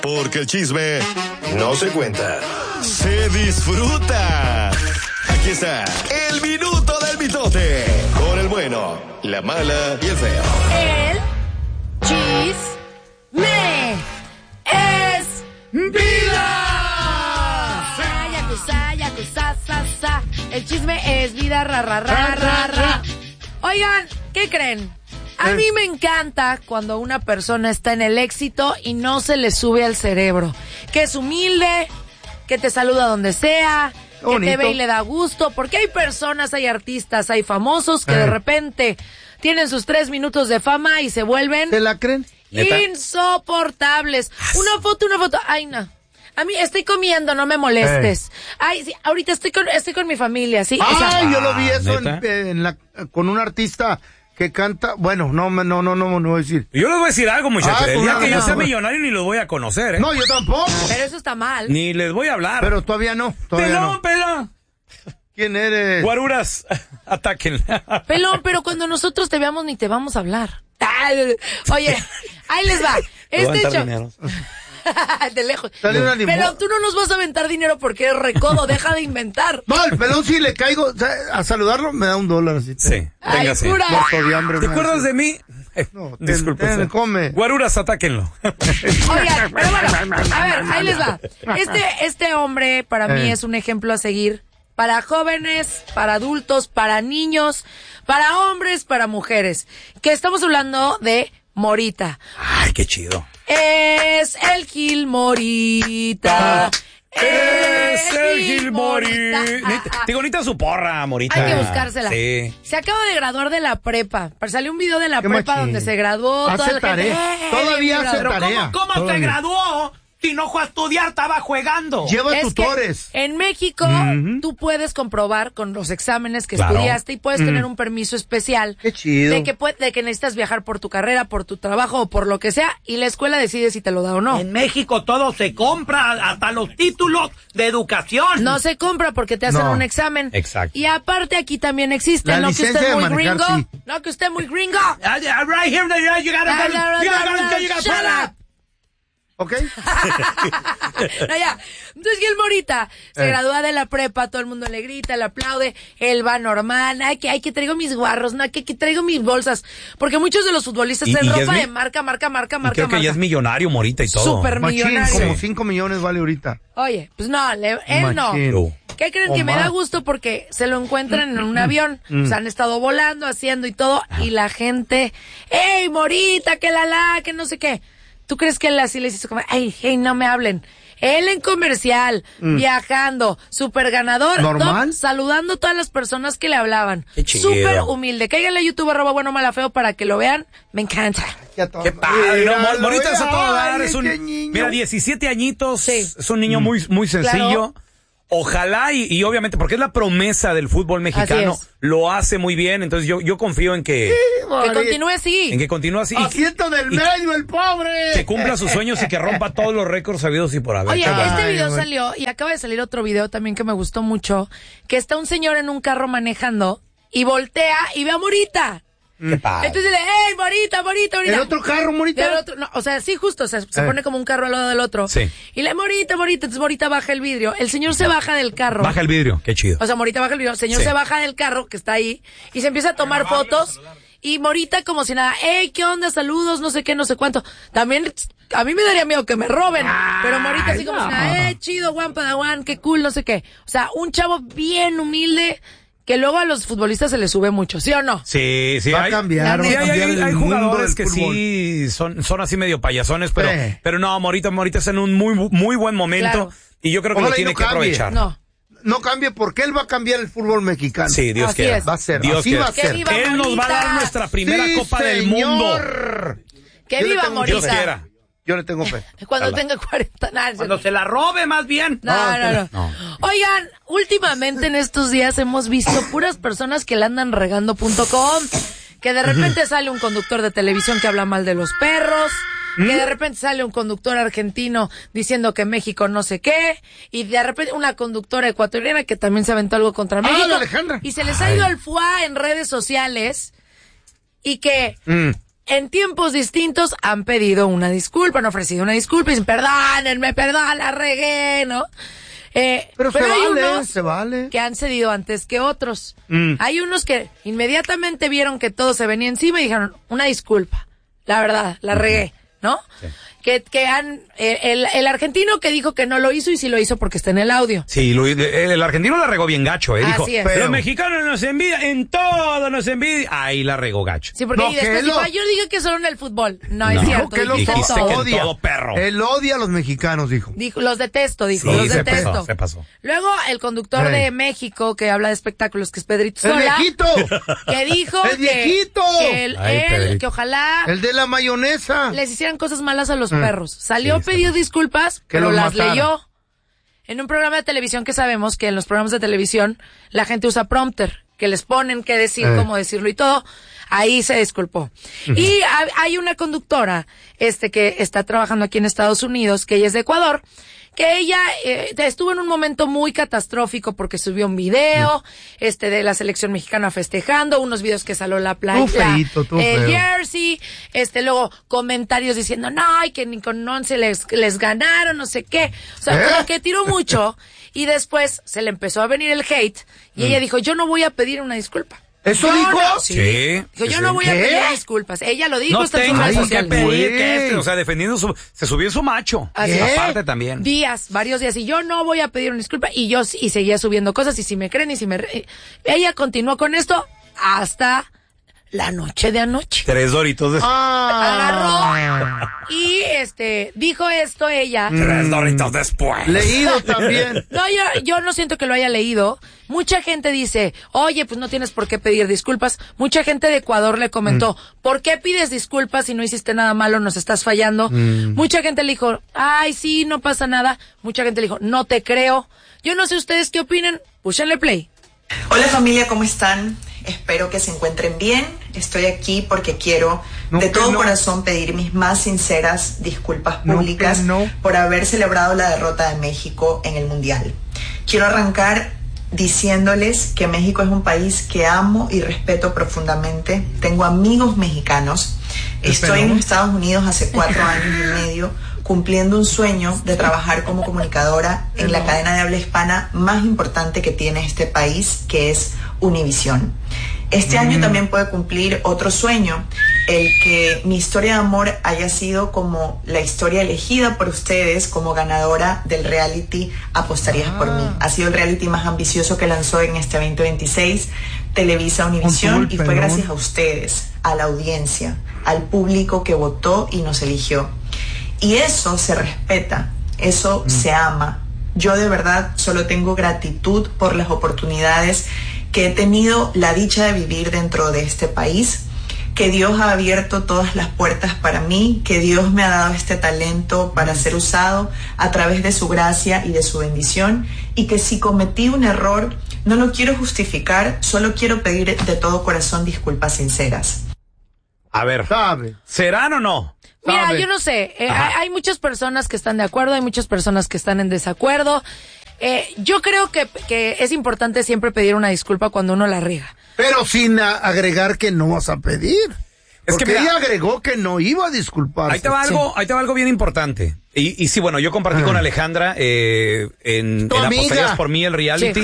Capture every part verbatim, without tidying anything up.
Porque el chisme no se cuenta, se disfruta. Aquí está el minuto del mitote. Con el bueno, la mala y el feo. El chisme es vida. Yakuza, yakuza, sa, sa. El chisme es vida, ra, ra, ra, ra, ra. Oigan, ¿qué creen? A mí me encanta cuando una persona está en el éxito y no se le sube al cerebro. Que es humilde, que te saluda donde sea, que Bonito. Te ve y le da gusto. Porque hay personas, hay artistas, hay famosos que eh. de repente tienen sus tres minutos de fama y se vuelven... ¿Te la creen? Insoportables. Una foto, una foto. Ay, no. A mí estoy comiendo, no me molestes. Eh. Ay, sí, ahorita estoy con, estoy con mi familia, ¿sí? Ay, o sea, yo lo vi eso ¿neta? en, en la, con un artista... que canta, bueno, no, no, no, no, no voy a decir. Yo les voy a decir algo, muchachos. Ah, el día no, que no, yo sea no. millonario ni los voy a conocer, ¿eh? No, yo tampoco. Pero eso está mal. Ni les voy a hablar. Pero todavía no, todavía pelón, no. pelón. ¿Quién eres? Guaruras, ataquen. Pelón, pero cuando nosotros te veamos ni te vamos a hablar. Ay, oye, ahí les va. Este hecho... de lejos. Pero tú no nos vas a aventar dinero porque es recodo, deja de inventar. No, el pelón si le caigo o sea, a saludarlo me da un dólar así. Sí, Ay, venga, sí. Muerto de hambre, ¿Te man. acuerdas de mí? Eh, No, disculpe. ten, ten, come. Guaruras, atáquenlo. Oigan, pero bueno, a ver, ahí les va. Este, este hombre para mí Eh. es un ejemplo a seguir. Para jóvenes, para adultos, para niños, para hombres, para mujeres. Que estamos hablando de Morita. Ay, qué chido. Es el Gil Morita. Es el Gil Morita. Digo, bonita su porra, Morita. Hay que buscársela. Sí. Se acaba de graduar de la prepa. Salió un video de la Qué prepa machín. donde se graduó. Hace toda la tarea. gente, ¡eh! Todavía hace Pero tarea. ¿Cómo, cómo se Todavía. graduó? Si no fue a estudiar, estaba jugando. Lleva Es tutores. que en México Ujú. tú puedes comprobar con los exámenes que Claro. estudiaste y puedes Mm. tener un permiso especial. Qué chido. De que, pue- de que necesitas viajar por tu carrera, por tu trabajo o por lo que sea y la escuela decide si te lo da o no. En México todo se compra, hasta los títulos de educación. No se compra porque te hacen No. un examen. Exacto. Y aparte aquí también existe, La no que licencia usted es de muy manejar, gringo. sí. No que usted es muy gringo. Ah, yeah, right here, there, you gotta, Ah, you no, no, gotta, you no, gotta, no, you gotta, shut shut up. ¿Ok? No, ya. Entonces Gil Morita se Eh. gradúa de la prepa, todo el mundo le grita, le aplaude, él va normal, ay que, ay que traigo mis guarros, no, que, que traigo mis bolsas, porque muchos de los futbolistas Y- traen y ya ropa es de mi- marca, marca, marca, Y marca, creo que marca. ya es millonario, Morita y todo. Súper Machín, millonario. como cinco millones vale ahorita. Oye, pues no, le- él Machín. no. ¿Qué creen? O Que me más. da gusto porque se lo encuentran en un avión, Mm. pues han estado volando, haciendo y todo, y la gente, ¡ey, Morita, que la la, que no sé qué! ¿Tú crees que él así les hizo como, ¡ey, hey, no me hablen! Él en comercial, Mm. viajando, súper ganador, ¿Normal? top, saludando a todas las personas que le hablaban. Qué chido. Súper humilde. Cáiganle a YouTube, arroba bueno, mala, feo, para que lo vean. Me encanta. Ya todo. Qué padre, ¿no? Míralo, Morita es a todo dar, ay, es un, qué niño. mira, diecisiete añitos, Sí. es un niño muy, muy sencillo. Claro. Ojalá y, y obviamente, porque es la promesa del fútbol mexicano, Así es. lo hace muy bien, entonces yo, yo confío en que, Que continúe así. en que continúe así, y Asiento del y- medio, el pobre. que cumpla sus sueños y que rompa todos los récords sabidos y por haber. Oye, Ay, este video güey. salió y acaba de salir otro video también que me gustó mucho, que está un señor en un carro manejando y voltea y ve a Morita. Qué padre. Entonces le dice, ¡ey, Morita, Morita, Morita! ¿El otro carro, Morita? Del otro, no, o sea, sí, justo, o sea, se Eh. pone como un carro al lado del otro. Sí. Y le, Morita, Morita, entonces Morita baja el vidrio. El señor se baja del carro. Baja el vidrio, qué chido. O sea, Morita baja el vidrio, el señor Sí. se baja del carro que está ahí y se empieza a tomar fotos. Y Morita como si nada, ¡ey, qué onda, saludos, no sé qué, no sé cuánto! También, a mí me daría miedo que me roben. Pero Morita así como si nada, ¡eh, chido, Juan Padawan, qué cool, no sé qué! O sea, un chavo bien humilde que luego a los futbolistas se les sube mucho, ¿sí o no? Sí, sí, Va a hay, cambiar, sí, va a hay, cambiar hay- el hay mundo jugadores del que fútbol. sí son, son así medio payasones, pero, Sí. pero no, Morita, Morita está en un muy, muy buen momento Claro. y yo creo que Ojalá lo y tiene no que cambie. aprovechar. No. No cambie porque él va a cambiar el fútbol mexicano. Sí, Dios Así quiera. es. Va a ser, Dios así quiera. va a Que ser. viva Él nos va a dar Morita. nuestra primera Sí, Copa del señor. Mundo. ¡Que Yo le viva tengo- Dios Morita! quiera. Yo le tengo fe. Cuando Ojalá. tenga cuarenta, nada, Cuando se la robe, más bien. No, no, no, no. Oigan, últimamente en estos días hemos visto puras personas que la andan regando punto com, que de repente sale un conductor de televisión que habla mal de los perros, que de repente sale un conductor argentino diciendo que México no sé qué, y de repente una conductora ecuatoriana que también se aventó algo contra México. la Alejandra. Y se les ha ido al fuá en redes sociales y que Mm. en tiempos distintos han pedido una disculpa, han ofrecido una disculpa y dicen, perdónenme, perdón, la regué, ¿no? Eh, pero pero se hay vale, unos se vale. que han cedido antes que otros. Mm. Hay unos que inmediatamente vieron que todo se venía encima y dijeron, una disculpa, la verdad, la regué, ¿no? Sí. Que, que han, el, el argentino que dijo que no lo hizo y sí lo hizo porque está en el audio. Sí, lo, el, el argentino la regó bien gacho, eh. Dijo, Así es. los Pero- mexicanos nos envidian, en todo nos envidian. Ahí la regó gacho. Sí, porque No, y después que dijo, lo- "Ay, yo dije que solo en el fútbol. No, No, es cierto. que los dijiste dijiste todo. que en odia. todo, perro. Él odia a los mexicanos, dijo. Dijo, los detesto, dijo, Sí, los se detesto. pasó, se pasó. Luego, el conductor Ey. de México, que habla de espectáculos, que es Pedrito ¡El Sola, viejito! que dijo ¡El que, viejito! que él, Ay, él- Pedrito. que ojalá El de la mayonesa. les hicieran cosas malas a los Mm. perros. Salió, Sí, pidió disculpas, Que pero los las matara. leyó. En un programa de televisión que sabemos que en los programas de televisión la gente usa prompter, que les ponen qué decir, Eh. cómo decirlo y todo. Ahí se disculpó. Y ha- hay una conductora, este, que está trabajando aquí en Estados Unidos, que ella es de Ecuador, que ella eh, estuvo en un momento muy catastrófico porque subió un video, este, de la selección mexicana festejando, unos videos que salió la playa, Tú feíto, tú el feo. jersey, este, luego comentarios diciendo, no, y que ni con once les, les ganaron, no sé qué. O sea, ¿Eh? como que tiró mucho, y después se le empezó a venir el hate, y ella dijo, yo no voy a pedir una disculpa. ¿Eso Yo dijo? no- Sí. Dijo, yo Sí. no voy a ¿Qué? pedir disculpas. Ella lo dijo, No está en sus tengo redes por qué sociales. pedir Güey. que este, o sea, defendiendo su, se subió su macho. Así es. Aparte también. Días, varios días, y yo no voy a pedir una disculpa, y yo sí- y seguía subiendo cosas, y si me creen y si me... re- Ella continuó con esto hasta la noche de anoche. Tres doritos de... Ah. Agarró y este dijo esto ella. Tres doritos después. Leído también. No, yo, yo no siento que lo haya leído. Mucha gente dice, oye, pues no tienes por qué pedir disculpas. Mucha gente de Ecuador le comentó, ¿por qué pides disculpas si no hiciste nada malo, nos estás fallando? Mucha gente le dijo, ay, sí, no pasa nada. Mucha gente le dijo, no te creo. Yo no sé ustedes qué opinen. Púchenle play. Hola familia, ¿cómo están? Espero que se encuentren bien. Estoy aquí porque quiero No, de que todo no. corazón pedir mis más sinceras disculpas No, públicas que no. por haber celebrado la derrota de México en el Mundial. Quiero arrancar diciéndoles que México es un país que amo y respeto profundamente. Tengo amigos mexicanos. Estoy en los Estados Unidos hace cuatro años y medio, cumpliendo un sueño de trabajar como comunicadora en la cadena de habla hispana más importante que tiene este país, que es Univisión. Este año también puede cumplir otro sueño, el que mi historia de amor haya sido como la historia elegida por ustedes como ganadora del reality Apostarías por mí. Ha sido el reality más ambicioso que lanzó en este veinte veintiséis Televisa Univisión, y fue gracias a ustedes, a la audiencia, al público que votó y nos eligió. Y eso se respeta, eso se ama. Yo de verdad solo tengo gratitud por las oportunidades que he tenido la dicha de vivir dentro de este país, que Dios ha abierto todas las puertas para mí, que Dios me ha dado este talento para ser usado a través de su gracia y de su bendición, y que si cometí un error, no lo quiero justificar, solo quiero pedir de todo corazón disculpas sinceras. A ver, Sabe. ¿serán o no? Mira, Sabe. yo no sé, eh, hay, hay muchas personas que están de acuerdo, hay muchas personas que están en desacuerdo. Eh, yo creo que, que es importante siempre pedir una disculpa cuando uno la riega. Pero sin a- agregar que no vas a pedir. Es que Porque mira- ella agregó que no iba a disculparse. Ahí te va algo, ahí te va algo bien importante. Y, y sí, bueno, yo compartí Ah. con Alejandra eh, en, Tu en amiga. Apostarías por mí, el reality. Sí.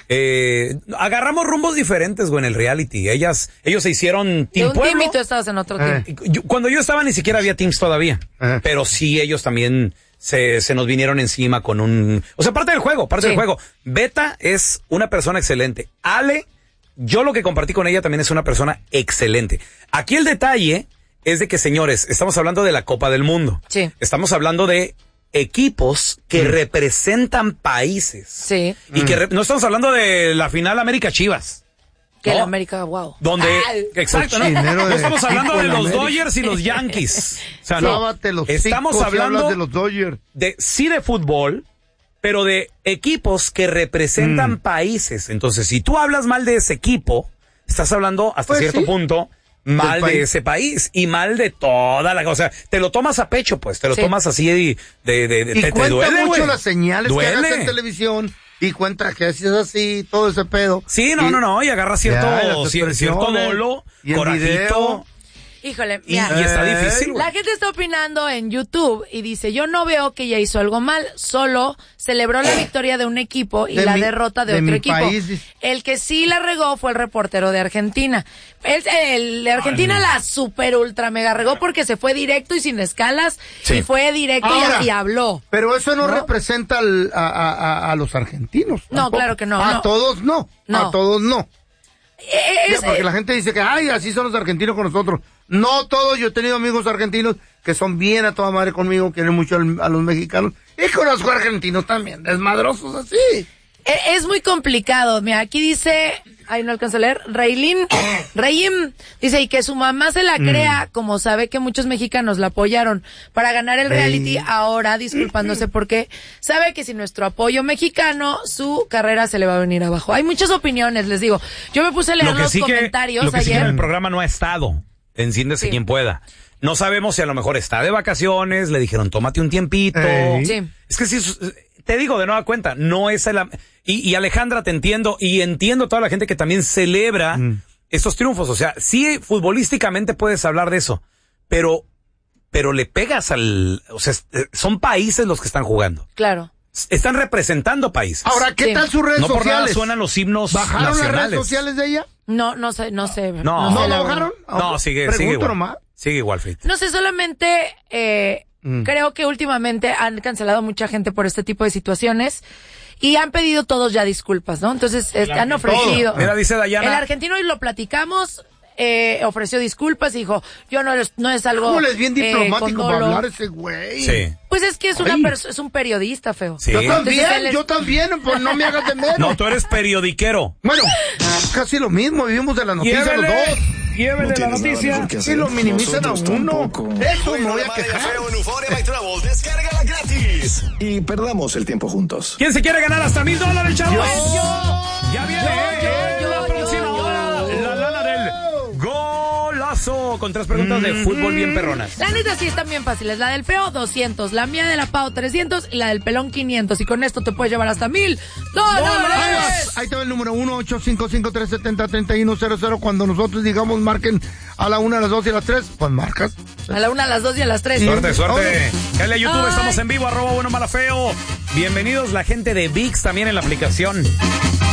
Eh, agarramos rumbos diferentes, güey, en el reality. Ellas, ellos se hicieron De Team un Pueblo. team y tú estabas en otro Eh. team. Y yo- cuando yo estaba ni siquiera había teams todavía. Eh. Pero sí, ellos también se, se nos vinieron encima con un... O sea, parte del juego, parte Sí. del juego. Beta es una persona excelente. Ale, yo lo que compartí con ella también es una persona excelente. Aquí el detalle es de que, señores, estamos hablando de la Copa del Mundo. Sí. Estamos hablando de equipos que representan países. Sí, Y que re- no estamos hablando de la final América Chivas. que No. la América, wow. Donde, Ay. exacto, ¿no? Cochinero No de estamos hablando equipo de en los América. Dodgers y los Yankees. O sea, no. Lávate los Estamos hocicos y hablando hablas de los Dodgers. de, sí de fútbol, pero de equipos que representan Mm. países. Entonces, si tú hablas mal de ese equipo, estás hablando hasta Pues cierto sí. punto mal Del de país. ese país y mal de toda la... O sea, te lo tomas a pecho, pues. Te lo Sí. tomas así de... de, de, de- Y te, te cuenta duele, mucho güey. las señales Duele. que hagas en televisión. Y cuenta que así es así, todo ese pedo. Sí, no, Y- no, no. Y agarra cierto, Ya, las cier- cierto expresiones, dolo, y el corajito. video. Híjole, Y, mira, y está difícil, güey. la gente está opinando en YouTube y dice, yo no veo que ella hizo algo mal, solo celebró la victoria de un equipo y De la mi- derrota de, de otro mi equipo. país, dice. El que sí la regó fue el reportero de Argentina. El, el de Argentina la super ultra mega regó porque se fue directo y sin escalas Sí. y fue directo y- Ahora, y habló. Pero eso no, ¿No? representa al- a, a- a- a los argentinos. No, tampoco. claro que no, A no. todos no. No. A todos no. Eh, Ya, es- porque la gente dice que, ay, así son los argentinos con nosotros. No todos, yo he tenido amigos argentinos que son bien a toda madre conmigo, quieren mucho al- a los mexicanos. Y conozco argentinos también, desmadrosos así. Eh, Es muy complicado. Mira, aquí dice, ay, no alcanzo a leer, Reilín, Reyim, dice, y que su mamá se la crea, como sabe que muchos mexicanos la apoyaron para ganar el reality, ahora disculpándose porque sabe que sin nuestro apoyo mexicano, su carrera se le va a venir abajo. Hay muchas opiniones, les digo. Yo me puse a leer Lo que los sí que, comentarios lo que sí que en ayer. el programa no ha estado. Enciéndese Sí. quien pueda. No sabemos si a lo mejor está de vacaciones, le dijeron tómate un tiempito. Ey. Sí. Es que sí, es- te digo de nueva cuenta, no es el... Y, y Alejandra, te entiendo, y entiendo toda la gente que también celebra Mm. estos triunfos. O sea, sí, futbolísticamente puedes hablar de eso, pero, pero le pegas al... O sea, es- son países los que están jugando. Claro. Están representando países. Ahora, ¿qué Sí. tal sus redes no por nada sociales? suenan los himnos ¿Bajaron las nacionales. redes sociales de ella? No, no sé, no sé. No. sé ¿No la lo verdad. bajaron? No, sigue, Pregunto sigue igual. nomás. Sigue igual, Fit. No sé, solamente eh, Mm. creo que últimamente han cancelado mucha gente por este tipo de situaciones y han pedido todos ya disculpas, ¿no? Entonces este, han ofrecido. Todo. Mira, dice Dayana. El argentino, y lo platicamos, eh, ofreció disculpas y dijo, yo no, es- no es algo... ¿Cómo les bien eh, diplomático con para dolo. hablar ese güey? Sí. Pues es que es, una Ay. perso- es un periodista, feo. Sí. Yo Entonces, también, él es- yo también, pues no me hagas de menos. No, tú eres periodiquero. Bueno, casi lo mismo, vivimos de la noticia los dos. Llévele la tienes nada noticia. mejor que Y hacer. lo minimizan a Nosotros uno. tampoco. Eso me Bueno, voy la a mala y quejar. feo en Euphoria by Travel. Descárgala gratis. Y perdamos el tiempo juntos. ¿Quién se quiere ganar hasta mil dólares, chavos? Yo. Ya viene. Yo, eh, yo, la yo, próxima yo, hora, yo. la lana del golazo. Con tres preguntas de fútbol bien perronas. La neta sí están bien fáciles. La del feo, doscientos. La mía de la Pau, trescientos. Y la del pelón, quinientos. Y con esto te puedes llevar hasta mil dólares. Ahí está el número uno ocho cinco cinco tres siete cero tres uno cero cero. Cuando nosotros digamos marquen a la una, a las dos y a las tres, pues marcas. A la una, a las dos y a las tres. Suerte, suerte. Dale a YouTube, Ay. estamos en vivo, arroba bueno mala feo. Bienvenidos la gente de VIX también en la aplicación.